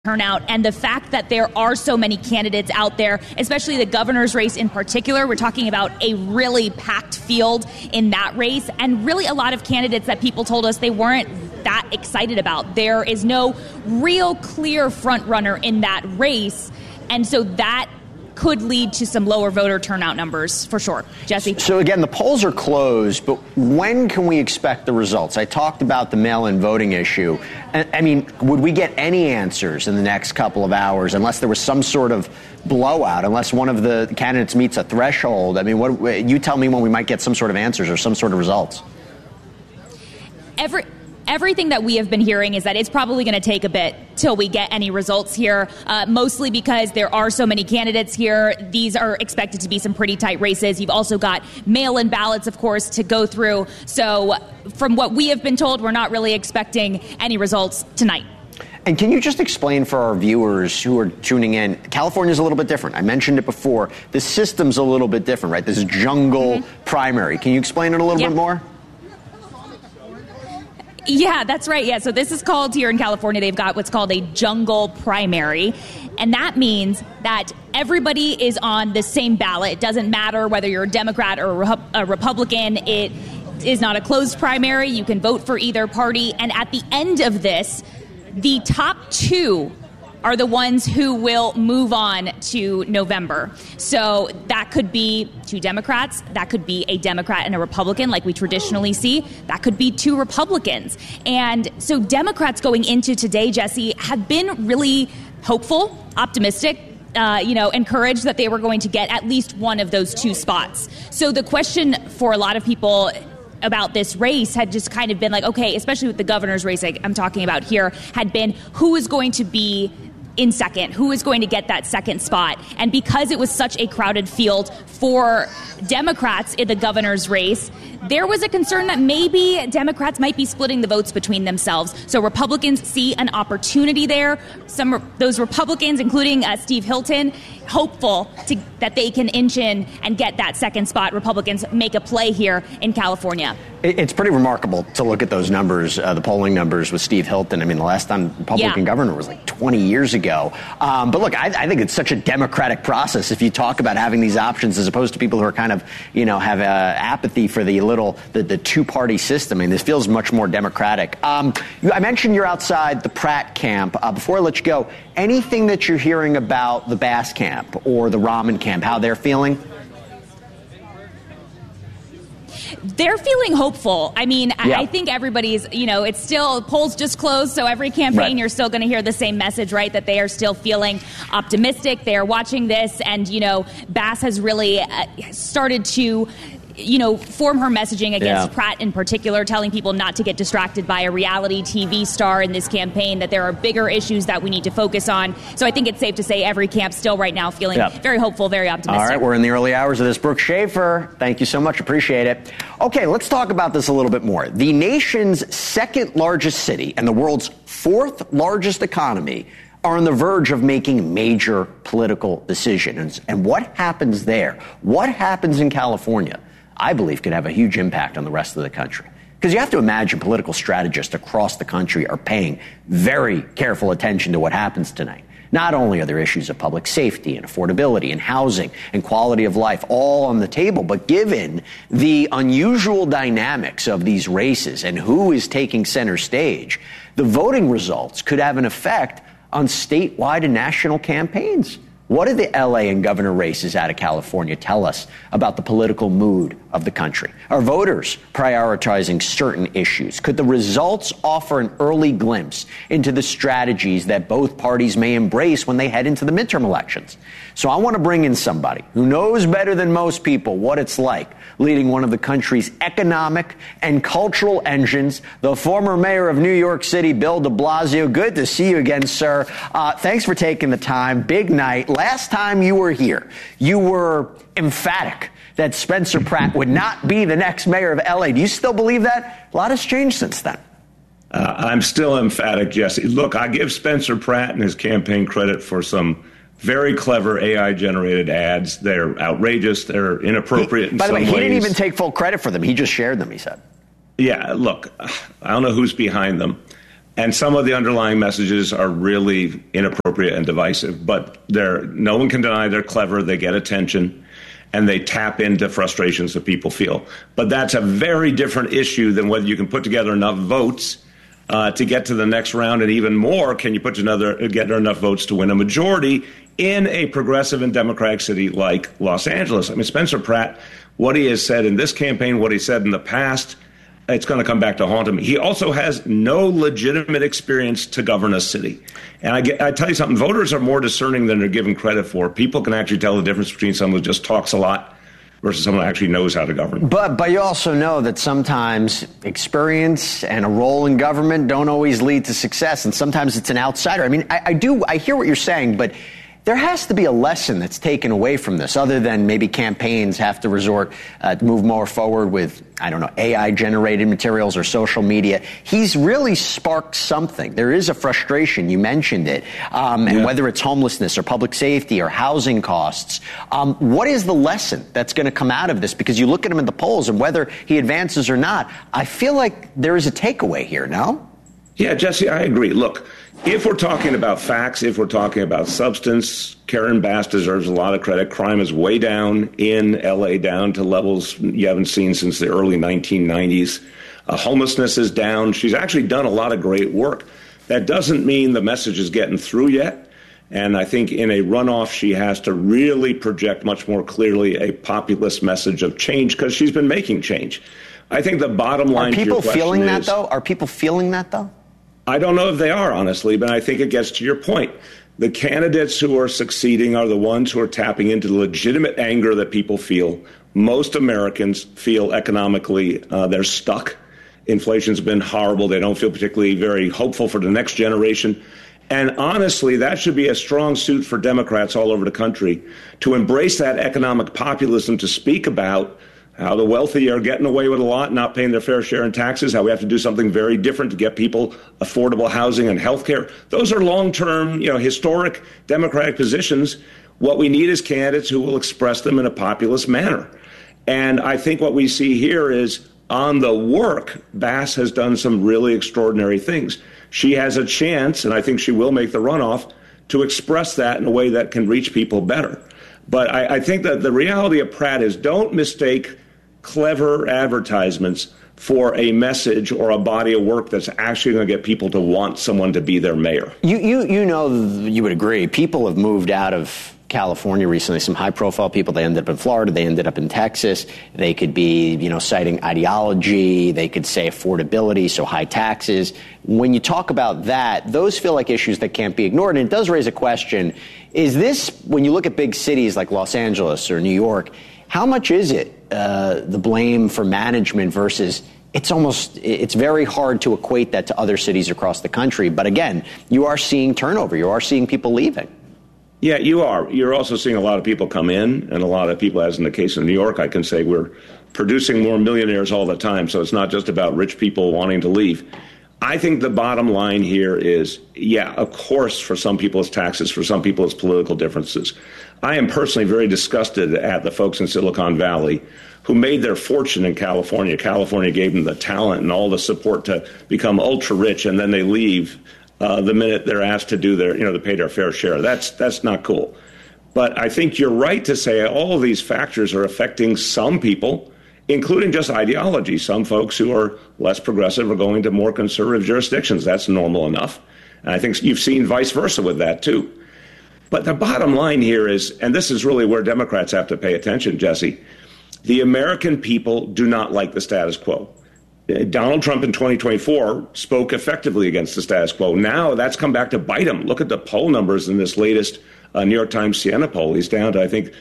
turnout and the fact that there are so many candidates out there, especially the governor's race in particular. We're talking about a really packed field in that race, and really a lot of candidates that people told us they weren't that excited about. There is no real clear front runner in that race, and so that could lead to some lower voter turnout numbers for sure. Jesse? So again, the polls are closed, but when can we expect the results? I talked about the mail-in voting issue. I mean, would we get any answers in the next couple of hours unless there was some sort of blowout, unless one of the candidates meets a threshold? I mean, you tell me when we might get some sort of answers or some sort of results. Everything that we have been hearing is that it's probably going to take a bit till we get any results here, mostly because there are so many candidates here. These are expected to be some pretty tight races. You've also got mail-in ballots, of course, to go through. So from what we have been told, we're not really expecting any results tonight. And can you just explain for our viewers who are tuning in, California is a little bit different. I mentioned it before. The system's a little bit different, right? This jungle primary. Can you explain it a little bit more? Yeah, that's right. Yeah, so this is called, here in California, they've got what's called a jungle primary. And that means that everybody is on the same ballot. It doesn't matter whether you're a Democrat or a Republican. It is not a closed primary. You can vote for either party. And at the end of this, the top two are the ones who will move on to November. So that could be two Democrats. That could be a Democrat and a Republican like we traditionally see. That could be two Republicans. And so Democrats going into today, Jesse, have been really hopeful, optimistic, encouraged that they were going to get at least one of those two spots. So the question for a lot of people about this race had just kind of been like, okay, especially with the governor's race I'm talking about here, had been who is going to be in second, who is going to get that second spot. And because it was such a crowded field for Democrats in the governor's race, there was a concern that maybe Democrats might be splitting the votes between themselves. So Republicans see an opportunity there. Those Republicans, including Steve Hilton, hopeful that they can inch in and get that second spot. Republicans make a play here in California. It's pretty remarkable to look at those numbers, the polling numbers with Steve Hilton. I mean, the last time Republican governor was like 20 years ago. But look, I think it's such a democratic process if you talk about having these options as opposed to people who are kind of, have apathy for the two-party system. I mean, this feels much more democratic. I mentioned you're outside the Pratt camp. Before I let you go, anything that you're hearing about the Bass camp or the Rahman camp, how they're feeling? They're feeling hopeful. I mean, I think everybody's, it's still, polls just closed, so every campaign you're still going to hear the same message, right, that they are still feeling optimistic. They are watching this, and, Bass has really started to form her messaging against Pratt in particular, telling people not to get distracted by a reality TV star in this campaign, that there are bigger issues that we need to focus on. So I think it's safe to say every camp still right now feeling very hopeful, very optimistic. All right, we're in the early hours of this. Brooke Schaefer, thank you so much. Appreciate it. Okay, let's talk about this a little bit more. The nation's second largest city and the world's fourth largest economy are on the verge of making major political decisions. And what happens there? What happens in California? I believe could have a huge impact on the rest of the country. Because you have to imagine political strategists across the country are paying very careful attention to what happens tonight. Not only are there issues of public safety and affordability and housing and quality of life all on the table, but given the unusual dynamics of these races and who is taking center stage, the voting results could have an effect on statewide and national campaigns. What do the LA and governor races out of California tell us about the political mood of the country? Are voters prioritizing certain issues? Could the results offer an early glimpse into the strategies that both parties may embrace when they head into the midterm elections? So I want to bring in somebody who knows better than most people what it's like leading one of the country's economic and cultural engines, the former mayor of New York City, Bill de Blasio. Good to see you again, sir. Thanks for taking the time. Big night. Last time you were here, you were emphatic that Spencer Pratt would not be the next mayor of L.A. Do you still believe that? A lot has changed since then. I'm still emphatic, Jesse. Look, I give Spencer Pratt and his campaign credit for some very clever AI-generated ads. They're outrageous. They're inappropriate in some ways. By the way, he didn't even take full credit for them. He just shared them, he said. Yeah, look, I don't know who's behind them. And some of the underlying messages are really inappropriate and divisive, but no one can deny they're clever, they get attention, and they tap into frustrations that people feel. But that's a very different issue than whether you can put together enough votes to get to the next round, and even more, can you get enough votes to win a majority in a progressive and democratic city like Los Angeles? I mean, Spencer Pratt, what he has said in this campaign, what he said in the past, it's going to come back to haunt him. He also has no legitimate experience to govern a city. And I tell you something, voters are more discerning than they're given credit for. People can actually tell the difference between someone who just talks a lot versus someone who actually knows how to govern. But you also know that sometimes experience and a role in government don't always lead to success, and sometimes it's an outsider. I mean, I hear what you're saying, but there has to be a lesson that's taken away from this, other than maybe campaigns have to resort to move more forward with, I don't know, AI-generated materials or social media. He's really sparked something. There is a frustration. You mentioned it. And whether it's homelessness or public safety or housing costs, what is the lesson that's going to come out of this? Because you look at him in the polls, and whether he advances or not, I feel like there is a takeaway here, no? Yeah, Jesse, I agree. Look, if we're talking about facts, if we're talking about substance, Karen Bass deserves a lot of credit. Crime is way down in L.A., down to levels you haven't seen since the early 1990s. Homelessness is down. She's actually done a lot of great work. That doesn't mean the message is getting through yet. And I think in a runoff, she has to really project much more clearly a populist message of change, because she's been making change. I think the bottom line to your question is... Are people feeling that, though? I don't know if they are, honestly, but I think it gets to your point. The candidates who are succeeding are the ones who are tapping into the legitimate anger that people feel. Most Americans feel economically they're stuck. Inflation's been horrible. They don't feel particularly very hopeful for the next generation. And honestly, that should be a strong suit for Democrats all over the country to embrace that economic populism, to speak about how the wealthy are getting away with a lot, not paying their fair share in taxes, how we have to do something very different to get people affordable housing and health care. Those are long-term, historic Democratic positions. What we need is candidates who will express them in a populist manner. And I think what we see here is, on the work, Bass has done some really extraordinary things. She has a chance, and I think she will make the runoff, to express that in a way that can reach people better. But I think that the reality of Pratt is, don't mistake clever advertisements for a message or a body of work that's actually going to get people to want someone to be their mayor. You would agree. People have moved out of California recently, some high-profile people. They ended up in Florida. They ended up in Texas. They could be, citing ideology. They could say affordability, so high taxes. When you talk about that, those feel like issues that can't be ignored. And it does raise a question. Is this, when you look at big cities like Los Angeles or New York, how much is it the blame for management versus it's very hard to equate that to other cities across the country. But again, you are seeing turnover. You are seeing people leaving. Yeah, you are. You're also seeing a lot of people come in, and a lot of people, as in the case of New York, I can say we're producing more millionaires all the time. So it's not just about rich people wanting to leave. I think the bottom line here is, of course, for some people it's taxes, for some people it's political differences. I am personally very disgusted at the folks in Silicon Valley who made their fortune in California. California gave them the talent and all the support to become ultra rich, and then they leave the minute they're asked to do to pay their fair share. That's not cool. But I think you're right to say all of these factors are affecting some people, including just ideology. Some folks who are less progressive are going to more conservative jurisdictions. That's normal enough. And I think you've seen vice versa with that, too. But the bottom line here is, and this is really where Democrats have to pay attention, Jesse, the American people do not like the status quo. Donald Trump in 2024 spoke effectively against the status quo. Now that's come back to bite him. Look at the poll numbers in this latest New York Times Siena poll. He's down to, I think,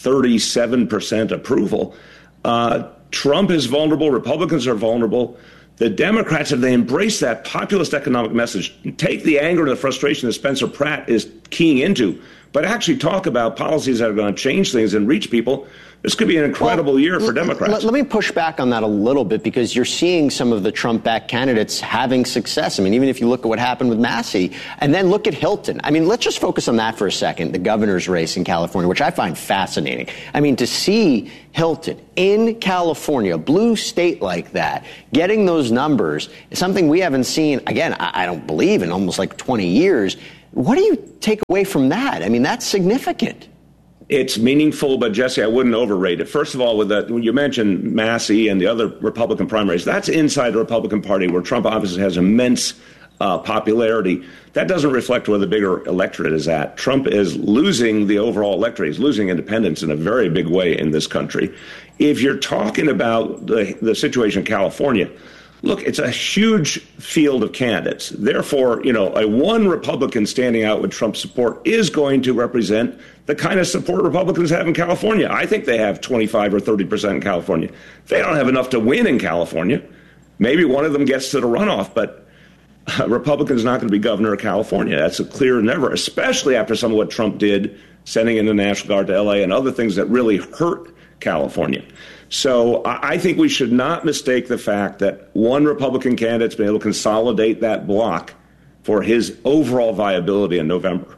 37% approval. Trump is vulnerable. Republicans are vulnerable. The Democrats, if they embrace that populist economic message, take the anger and the frustration that Spencer Pratt is keying into, but actually talk about policies that are going to change things and reach people. This could be an incredible year for Democrats. Let me push back on that a little bit, because you're seeing some of the Trump-backed candidates having success. I mean, even if you look at what happened with Massey, and then look at Hilton. I mean, let's just focus on that for a second, the governor's race in California, which I find fascinating. I mean, to see Hilton in California, a blue state like that, getting those numbers is something we haven't seen, again, I don't believe, in almost like 20 years. What do you take away from that? I mean, that's significant. It's meaningful, but Jesse, I wouldn't overrate it. First of all, when you mentioned Massey and the other Republican primaries, that's inside the Republican Party, where Trump obviously has immense popularity. That doesn't reflect where the bigger electorate is at. Trump is losing the overall electorate. He's losing independents in a very big way in this country. If you're talking about the situation in California, look, it's a huge field of candidates. Therefore, a one Republican standing out with Trump support is going to represent the kind of support Republicans have in California. I think they have 25 or 30% in California. They don't have enough to win in California. Maybe one of them gets to the runoff, but Republican's not going to be governor of California. That's a clear never, especially after some of what Trump did, sending in the National Guard to L.A. and other things that really hurt California. So I think we should not mistake the fact that one Republican candidate's been able to consolidate that block for his overall viability in November.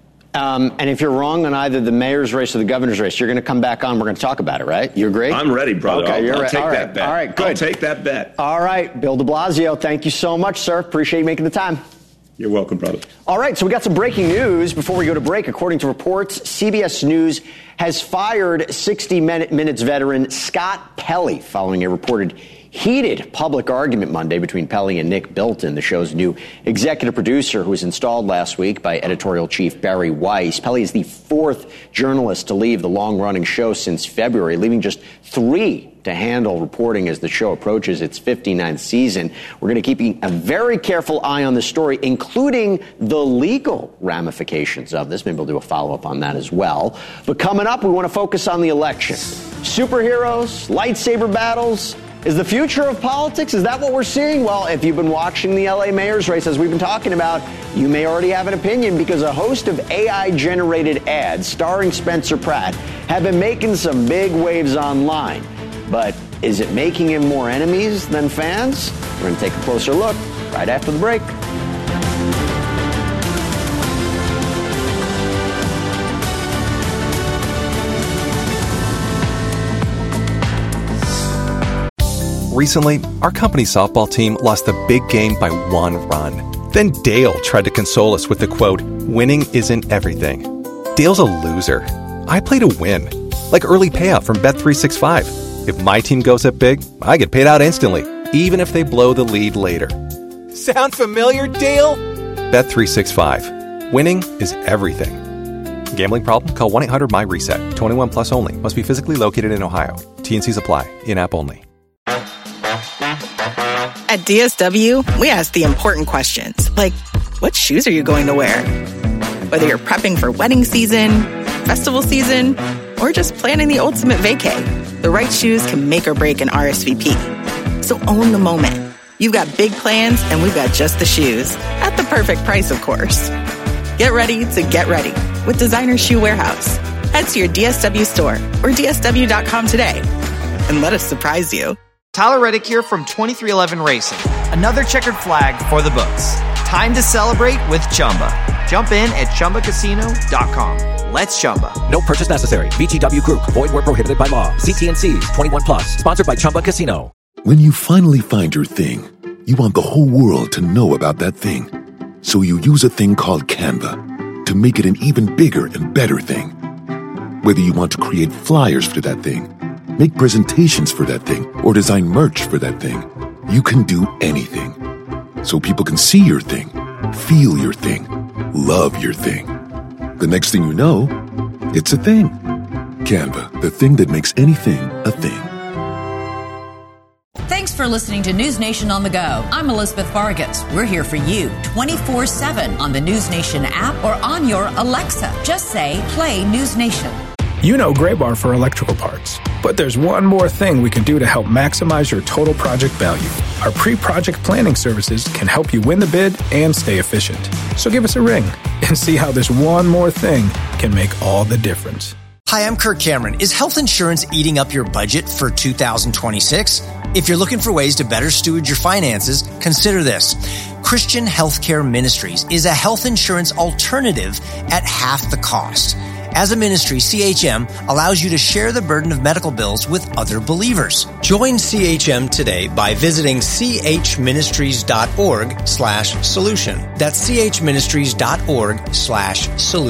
And if you're wrong on either the mayor's race or the governor's race, you're going to come back on. We're going to talk about it, right? You agree? I'm ready, brother. Okay, I'll take that bet. All right, good. I'll take that bet. All right, Bill de Blasio, thank you so much, sir. Appreciate you making the time. You're welcome, brother. All right, so we got some breaking news before we go to break. According to reports, CBS News has fired 60 Minutes veteran Scott Pelley following a reported heated public argument Monday between Pelley and Nick Bilton, the show's new executive producer, who was installed last week by editorial chief Barry Weiss. Pelley is the fourth journalist to leave the long-running show since February, leaving just 3 to handle reporting as the show approaches its 59th season. We're going to keep a very careful eye on this story, including the legal ramifications of this. Maybe we'll do a follow-up on that as well. But coming up, we want to focus on the election. Superheroes, lightsaber battles. Is the future of politics, is that what we're seeing? Well, if you've been watching the LA mayor's race, as we've been talking about, you may already have an opinion, because a host of AI-generated ads starring Spencer Pratt have been making some big waves online. But is it making him more enemies than fans? We're going to take a closer look right after the break. Recently, our company softball team lost the big game by 1 run. Then Dale tried to console us with the quote, "Winning isn't everything." Dale's a loser. I play to win, like early payout from Bet365. If my team goes up big, I get paid out instantly, even if they blow the lead later. Sound familiar, Dale? Bet365. Winning is everything. Gambling problem? Call 1-800-MY-RESET. 21 plus only. Must be physically located in Ohio. T&Cs apply. In-app only. At DSW, we ask the important questions, like, what shoes are you going to wear? Whether you're prepping for wedding season, festival season, or just planning the ultimate vacay, the right shoes can make or break an RSVP. So own the moment. You've got big plans, and we've got just the shoes. At the perfect price, of course. Get ready to get ready with Designer Shoe Warehouse. Head to your DSW store or DSW.com today, and let us surprise you. Tyler Reddick here from 2311 Racing. Another checkered flag for the books. Time to celebrate with Chumba. Jump in at ChumbaCasino.com. Let's Chumba. No purchase necessary. VGW Group. Void where prohibited by law. See T&Cs. 21 plus. Sponsored by Chumba Casino. When you finally find your thing, you want the whole world to know about that thing. So you use a thing called Canva to make it an even bigger and better thing. Whether you want to create flyers for that thing, make presentations for that thing, or design merch for that thing, you can do anything. So people can see your thing, feel your thing, love your thing. The next thing you know, it's a thing. Canva, the thing that makes anything a thing. Thanks for listening to News Nation on the Go. I'm Elizabeth Vargas. We're here for you 24/7 on the News Nation app or on your Alexa. Just say, play News Nation. You know Graybar for electrical parts. But there's one more thing we can do to help maximize your total project value. Our pre-project planning services can help you win the bid and stay efficient. So give us a ring and see how this one more thing can make all the difference. Hi, I'm Kirk Cameron. Is health insurance eating up your budget for 2026? If you're looking for ways to better steward your finances, consider this. Christian Healthcare Ministries is a health insurance alternative at half the cost. As a ministry, CHM allows you to share the burden of medical bills with other believers. Join CHM today by visiting chministries.org/solution. That's chministries.org/solution.